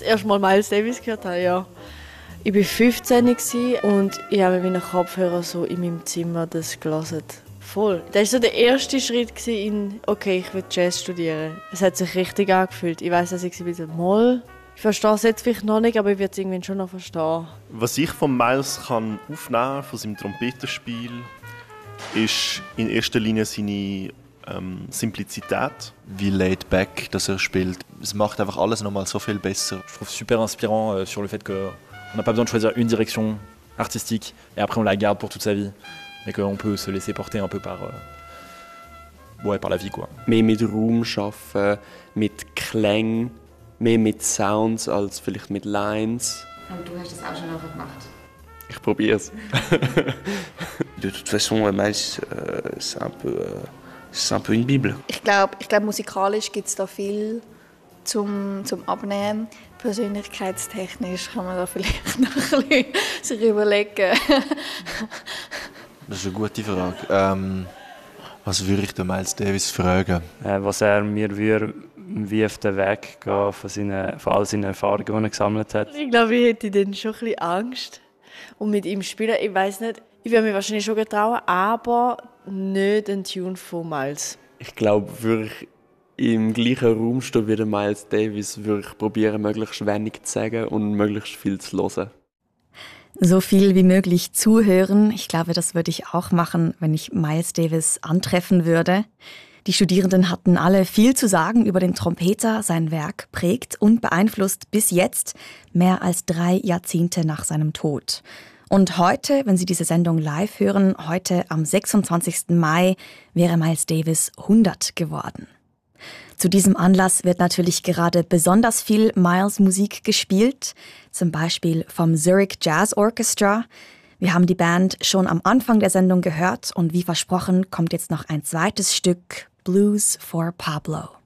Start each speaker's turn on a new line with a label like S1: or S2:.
S1: erste Mal Miles Davis gehört habe, ja. Ich war 15 und ich habe mit meinen Kopfhörern so in meinem Zimmer das gelesen. Voll. Das war so der erste Schritt in, okay, ich will Jazz studieren. Es hat sich richtig angefühlt. Ich weiss, dass ich wieder mal. Ich verstehe es jetzt vielleicht noch nicht, aber ich werde es irgendwann schon noch verstehen.
S2: Was ich von Miles kann aufnehmen von seinem Trompetenspiel, ist in erster Linie seine Simplizität.
S3: Wie laid back, dass er spielt. Es macht einfach alles nochmal so viel besser.
S4: Je trouve super inspirant sur le fait qu'on n'a pas besoin de choisir une direction artistique et après on la garde pour toute sa vie. Mais qu'on peut se laisser porter un peu par la vie, quoi.
S5: Mehr mit Raum arbeiten, mit Klängen, mehr mit Sounds als vielleicht mit Lines.
S6: Und du hast das auch schon nachher gemacht?
S5: Ich probiere es. De toute façon, Miles, c'est un peu une Bible.
S7: Ich glaube, musikalisch gibt es da viel zum Abnehmen. Persönlichkeitstechnisch kann man da vielleicht noch ein bisschen sich überlegen.
S3: Das ist eine gute Frage. Was würde ich den Miles Davis fragen?
S8: Was mir wie auf den Weg gehen von all seinen Erfahrungen, die er gesammelt hat.
S1: Ich glaube, ich hätte dann schon ein bisschen Angst. Und mit ihm spielen, ich weiss nicht, ich würde mich wahrscheinlich schon getrauen, aber nicht einen Tune von Miles.
S5: Ich glaube, würde ich im gleichen Raum stehen wie der Miles Davis, würde ich probieren, möglichst wenig zu sagen und möglichst viel zu hören.
S9: So viel wie möglich zuhören. Ich glaube, das würde ich auch machen, wenn ich Miles Davis antreffen würde. Die Studierenden hatten alle viel zu sagen über den Trompeter. Sein Werk prägt und beeinflusst bis jetzt, mehr als 3 Jahrzehnte nach seinem Tod. Und heute, wenn Sie diese Sendung live hören, heute am 26. Mai, wäre Miles Davis 100 geworden. Zu diesem Anlass wird natürlich gerade besonders viel Miles-Musik gespielt, zum Beispiel vom Zurich Jazz Orchestra. Wir haben die Band schon am Anfang der Sendung gehört und wie versprochen kommt jetzt noch ein zweites Stück, Blues for Pablo.